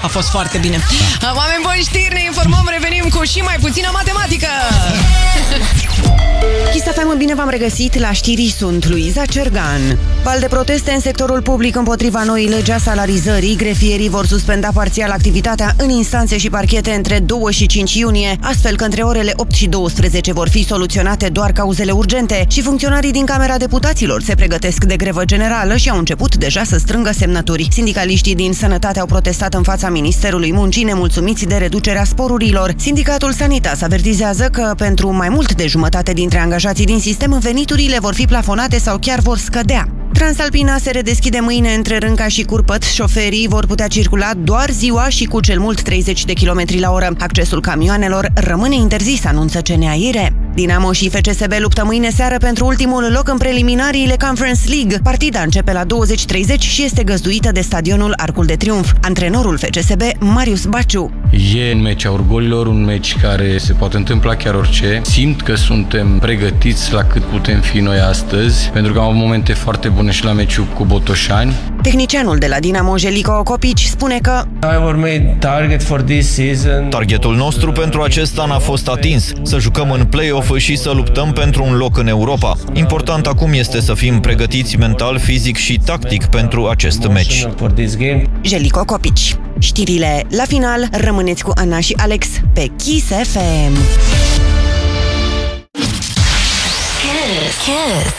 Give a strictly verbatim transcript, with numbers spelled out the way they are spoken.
A fost foarte bine. Da. Oameni buni, știri, ne informăm, revenim cu și mai puțină matematică. Kiss F M, bine v-am regăsit. La știri sunt Luiza Cergan. Val de proteste în sectorul public împotriva noii legi a salarizării. Grefierii vor suspenda parțial activitatea în instanțe și parchete între doi și cinci iunie, astfel că între orele opt și douăsprezece vor fi soluționate doar cauzele urgente și funcționarii din Camera Deputaților se pregătesc de grevă generală și au început deja să strângă semnături. Sindicaliștii din Sănătate au protestat în fața Ministerului Muncii, nemulțumiți de reducerea sporurilor. Sindicatul Sanitas avertizează că pentru mai mult de jumătate dintre angajații din sistem, veniturile vor fi plafonate sau chiar vor scădea. Transalpina se redeschide mâine între Rânca și Curpăt. Șoferii vor putea circula doar ziua și cu cel mult treizeci de kilometri la oră. Accesul camioanelor rămâne interzis, anunță C N A I R. Dinamo și F C S B luptă mâine seară pentru ultimul loc în preliminariile Conference League. Partida începe la douăzeci treizeci și este găzduită de stadionul Arcul de Triunf. Antrenorul F C S B, Marius Baciu. E în meci a orgolilor, un meci care se poate întâmpla chiar orice. Simt că suntem pregătiți la cât putem fi noi astăzi, pentru că am avut momente foarte bune și la meciul cu Botoșani. Tehnicianul de la Dinamo, Jelico Copici, spune că targetul nostru pentru acest an a fost atins, să jucăm în play-off și să luptăm pentru un loc în Europa. Important acum este să fim pregătiți mental, fizic și tactic pentru acest meci. Jelico Copici. Știrile la final, rămâneți cu Ana și Alex pe Kiss F M. Kiss. Kiss.